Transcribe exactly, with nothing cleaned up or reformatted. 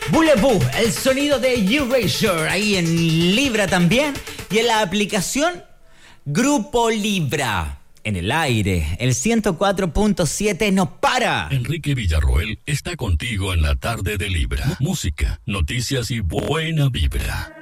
Boulevou, el sonido de Erasure, ahí en Libra también, y en la aplicación Grupo Libra. En el aire, el ciento cuatro punto siete no para. Enrique Villarroel está contigo en la tarde de Libra. Música, noticias y buena vibra.